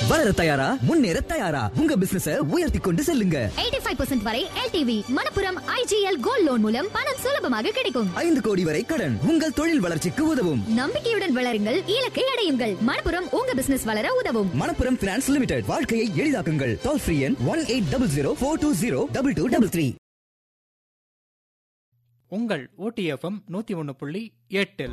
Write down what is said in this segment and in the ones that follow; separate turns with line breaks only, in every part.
வளர தயாரா, முன்னேற தயாரா, உங்க பிசினஸ உயர்த்தி கொண்டு செல்லுங்க.
85% வரை LTV Manappuram IGL gold loan மூலம் பணம் சுலபமாக கிடைக்கும்.
5 கோடி வரை கடன் உங்கள் தொழில் வளர்ச்சிக்கு உதவும்.
நம்பிக்கையுடன் வளருங்கள், இலக்கை அடையுங்கள். மணப்புரம் உங்க பிசினஸ் வளர உதவும்.
மணப்புரம் பினான்ஸ் லிமிடெட், வாழ்க்கையை எளிதாக்குங்கள். டோல் ஃப்ரீ எண் 180042022233.
உங்கள் OTFM 101.8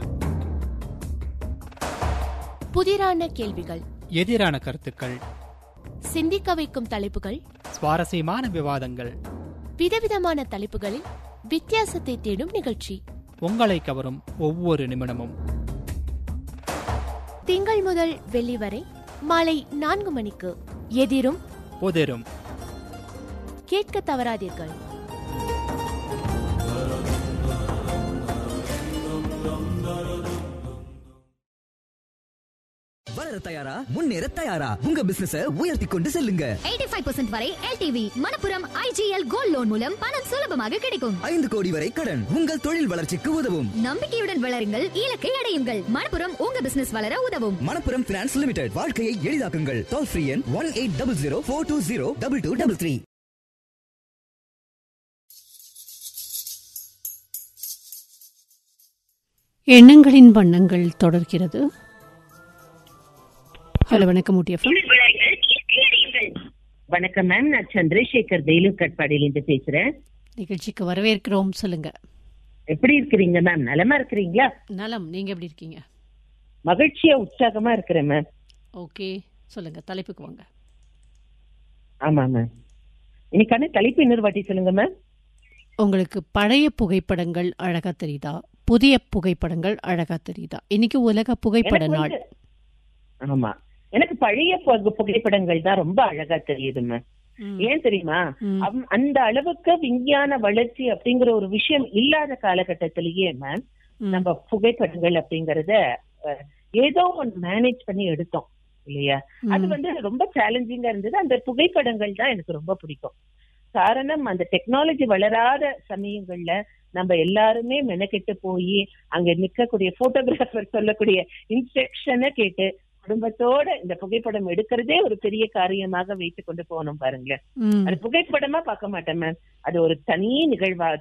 புதிரான கேள்விகள்,
எதிரான கருத்துக்கள்,
சிந்திக்க வைக்கும் தலைப்புகள்,
சுவாரஸ்யமான விவாதங்கள்,
விதவிதமான தலைப்புகளில் வித்தியாசத்தை தேடும் நிகழ்ச்சி.
உங்களை கவரும் ஒவ்வொரு நிமிடமும்.
திங்கள் முதல் வெள்ளி வரை மாலை 4 மணிக்கு எதிரும்
புதிரும்.
கேட்க தவறாதீர்கள்.
வளர தயாரா, முன்னேற தயாரா, உங்க பிசினஸ உயர்த்தி கொண்டு செல்லுங்க.
85% வரை LTV Manappuram IGL gold loan மூலம் பணம் சுலபமாக கிடைக்கும்.
5 கோடி வரை கடன் உங்கள் தொழில் வளர்ச்சிக்கு உதவும்.
நம்பிக்கையுடன் வளருங்கள், இலக்கை அடையுங்கள். மணப்புரம் உங்க பிசினஸ் வளர உதவும்.
மணப்புரம் பினான்ஸ் லிமிடெட், வாழ்க்கையை எளிதாக்குங்கள். டோல் ஃப்ரீ எண் 180042022233.
எண்ணங்களின் வண்ணங்கள் தொடர்கிறது. ஹலோ, வணக்கம் OTFM.
வணக்கம் மேம், நான் சந்திரசேகர் வேலூர் கட்பாடியிலிருந்து பேசுறேன்.
நிகழ்ச்சிக்கு வரவேற்கிறோம். சொல்லுங்க,
எப்படி இருக்கிறீங்க மேம்? நலமா இருக்கிறீங்களா?
நலம். நீங்க எப்படி இருக்கீங்க?
மகிழ்ச்சியா உற்சாகமா இருக்கிறேன் மேம்.
ஓகே, சொல்லுங்க, தலைப்புக்கு வாங்க.
ஆமா மேம், இன்னைக்கான தலைப்பு இன்னொரு வாட்டி சொல்லுங்க மேம்.
உங்களுக்கு பழைய புகைப்படங்கள் அழகா தெரியுதா, புதிய புகைப்படங்கள் அழகா தெரியுதா? இன்னைக்கு உலக புகைப்பட நாள்.
ஆமா, எனக்கு பழைய புகைப்படங்கள் தான் ரொம்ப அழகா தெரியுது மேம். ஏன் தெரியுமா? அந்த அளவுக்கு விஞ்ஞான வளர்ச்சி அப்படிங்கிற ஒரு விஷயம் இல்லாத காலகட்டத்திலேயே மேம் நம்ம புகைப்படங்கள் அப்படிங்கறத ஏதோ ஒன்று மேனேஜ் பண்ணி எடுத்தோம் இல்லையா? அது ரொம்ப சேலஞ்சிங்கா இருந்தது. அந்த புகைப்படங்கள் தான் எனக்கு ரொம்ப பிடிக்கும். காரணம், அந்த டெக்னாலஜி வளராத சமயங்கள்ல நம்ம எல்லாருமே மெனக்கெட்டு போய் அங்க நிக்கக்கூடிய போட்டோகிராஃபர் சொல்லக்கூடிய இன்ஸ்ட்ரக்ஷனை கேட்டு குடும்பத்தோட இந்த புகைப்படம் எடுக்கிறதே ஒரு பெரிய காரியமாக வைத்து கொண்டு போகணும் பாருங்களேன். அது புகைப்படமா பார்க்க மாட்டேன் மேம், அது ஒரு தனி நிகழ்வா